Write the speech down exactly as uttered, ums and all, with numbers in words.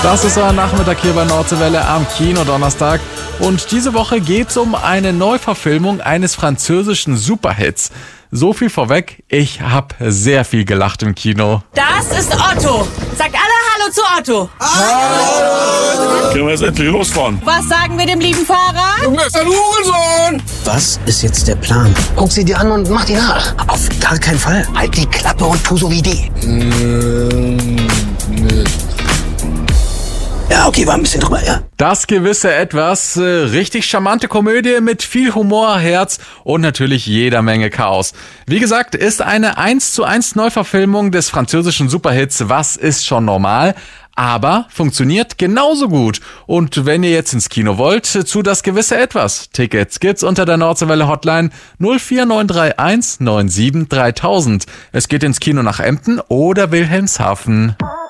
Das ist euer Nachmittag hier bei Nordseewelle am Kino-Donnerstag. Und diese Woche geht's um eine Neuverfilmung eines französischen Superhits. So viel vorweg, ich habe sehr viel gelacht im Kino. Das ist Otto. Sagt alle Hallo zu Otto. Hallo! Können wir jetzt endlich losfahren? Was sagen wir dem lieben Fahrer? Du bist ein Hurensohn! Was ist jetzt der Plan? Guck sie dir an und mach die nach. Auf gar keinen Fall. Halt die Klappe und tu so wie die. Ja, okay, war ein bisschen drüber, ja. Das gewisse Etwas, äh, richtig charmante Komödie mit viel Humor, Herz und natürlich jeder Menge Chaos. Wie gesagt, ist eine eins zu eins Neuverfilmung des französischen Superhits Was ist schon normal? Aber funktioniert genauso gut. Und wenn ihr jetzt ins Kino wollt, zu Das gewisse Etwas. Tickets gibt's unter der Nordseewelle Hotline null vier neun drei eins neun sieben dreitausend. Es geht ins Kino nach Emden oder Wilhelmshaven.